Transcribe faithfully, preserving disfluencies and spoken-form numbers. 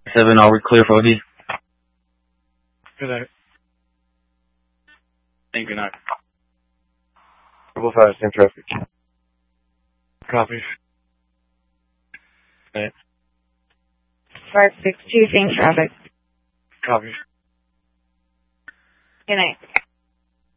seven, are we clear for O D? Good night. Thank you, night. Double five, same traffic. Copy. Night. five six two, same traffic. Copy. Good night.